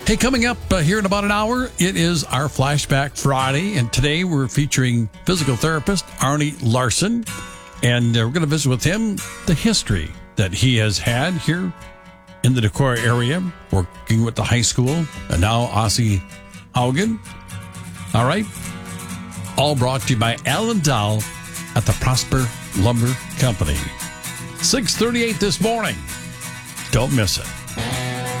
Hey, coming up here in about an hour, it is our Flashback Friday, and today we're featuring physical therapist Arnie Larson, and we're going to visit with him the history that he has had here in the Decorah area, working with the high school, and now Ossie Haugen. All right. All brought to you by Alan Dow at the Prosper Lumber Company. 6:38 this morning. Don't miss it.